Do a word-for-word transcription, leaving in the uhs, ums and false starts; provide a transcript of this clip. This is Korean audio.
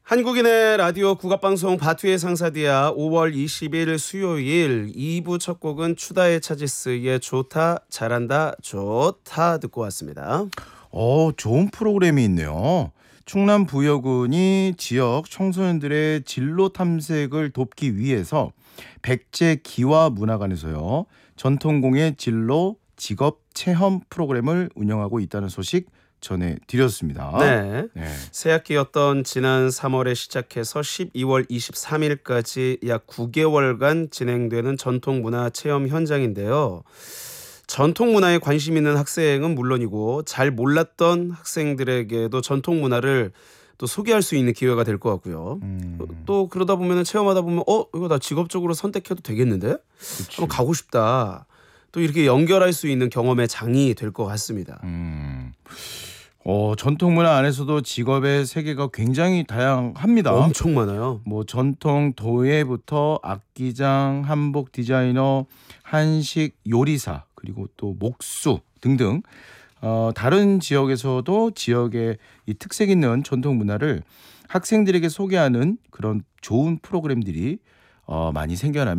한국인의 라디오 국악방송 바투의 상사디아 오월 이십일 수요일 이 부 첫 곡은 추다의 차지스의 좋다 잘한다 좋다 듣고 왔습니다. 어, 좋은 프로그램이 있네요. 충남 부여군이 지역 청소년들의 진로 탐색을 돕기 위해서 백제 기와문화관에서요 전통공예 진로 직업 체험 프로그램을 운영하고 있다는 소식 전해드렸습니다. 네. 네. 새학기였던 지난 삼월에 시작해서 십이월 이십삼일까지 약 구 개월간 진행되는 전통문화 체험 현장인데요. 전통문화에 관심 있는 학생은 물론이고 잘 몰랐던 학생들에게도 전통문화를 또 소개할 수 있는 기회가 될 것 같고요. 음. 또 그러다 보면 체험하다 보면 어 이거 나 직업적으로 선택해도 되겠는데? 그치. 한번 가고 싶다. 또 이렇게 연결할 수 있는 경험의 장이 될 것 같습니다. 음. 어, 전통문화 안에서도 직업의 세계가 굉장히 다양합니다. 엄청 많아요. 뭐 전통 도예부터 악기장, 한복 디자이너, 한식 요리사, 그리고 또 목수 등등 어, 다른 지역에서도 지역의 이 특색 있는 전통 문화를 학생들에게 소개하는 그런 좋은 프로그램들이 어, 많이 생겨납니다.